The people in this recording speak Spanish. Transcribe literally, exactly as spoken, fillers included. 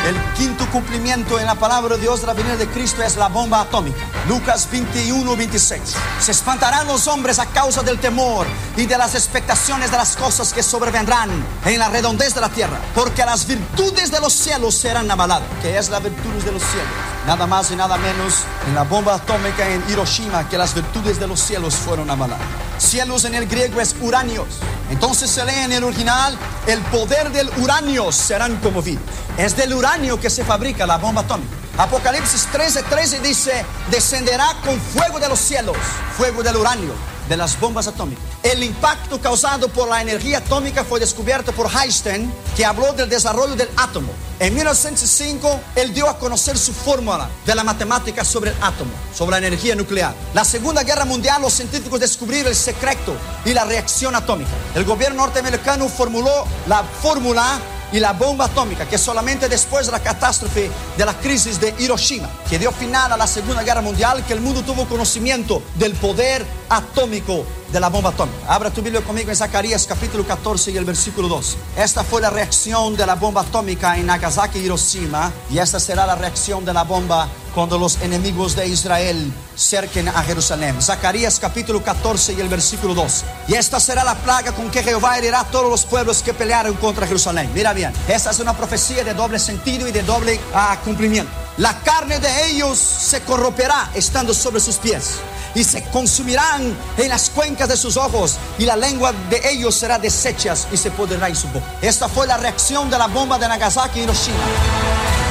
El quinto cumplimiento en la palabra de Dios de la venida de Cristo es la bomba atómica. Lucas veintiuno, veintiséis. Se espantarán los hombres a causa del temor y de las expectaciones de las cosas que sobrevendrán en la redondez de la tierra, porque las virtudes de los cielos serán abaladas. ¿Qué es la virtud de los cielos? Nada más y nada menos en la bomba atómica en Hiroshima, que las virtudes de los cielos fueron avaladas. Cielos en el griego es uranios. Entonces se lee en el original: el poder del uranio serán conmovidos. Es del uranio que se fabrica la bomba atómica. Apocalipsis trece, trece dice: descenderá con fuego de los cielos, fuego del uranio, de las bombas atómicas. El impacto causado por la energía atómica fue descubierto por Einstein, que habló del desarrollo del átomo. En mil novecientos cinco, él dio a conocer su fórmula de la matemática sobre el átomo, sobre la energía nuclear. La Segunda Guerra Mundial, los científicos descubrieron el secreto y la reacción atómica. El gobierno norteamericano formuló la fórmula y la bomba atómica, que solamente después de la catástrofe de la crisis de Hiroshima, que dio final a la Segunda Guerra Mundial, que el mundo tuvo conocimiento del poder atómico de la bomba atómica. Abra tu Biblia conmigo en Zacarías capítulo catorce y el versículo doce. Esta fue la reacción de la bomba atómica en Nagasaki y Hiroshima, y esta será la reacción de la bomba cuando los enemigos de Israel cerquen a Jerusalén. Zacarías capítulo catorce y el versículo doce. Y esta será la plaga con que Jehová herirá a todos los pueblos que pelearon contra Jerusalén. Mira bien, esta es una profecía de doble sentido y de doble uh, cumplimiento. La carne de ellos se corromperá estando sobre sus pies, y se consumirán en las cuencas de sus ojos, y la lengua de ellos será deshecha y se pudrirá en su boca. Esta fue la reacción de la bomba de Nagasaki y Hiroshima.